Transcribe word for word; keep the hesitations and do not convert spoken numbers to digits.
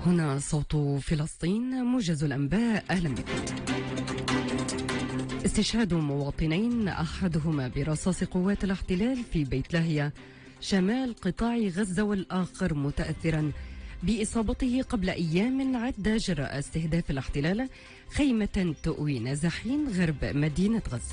هنا صوت فلسطين، موجز الأنباء. أهلا بكم. استشهاد مواطنين أحدهما برصاص قوات الاحتلال في بيت لاهيا شمال قطاع غزة، والآخر متأثرا بإصابته قبل أيام عدة جراء استهداف الاحتلال خيمة تؤوي نازحين غرب مدينة غزة.